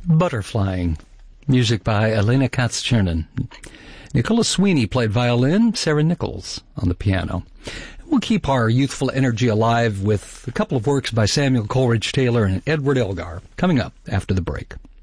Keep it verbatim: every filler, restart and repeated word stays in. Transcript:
Butterflying, music by Elena Katz-Chernin. Nicola Sweeney played violin, Sarah Nichols on the piano. We'll keep our youthful energy alive with a couple of works by Samuel Coleridge Taylor and Edward Elgar coming up after the break.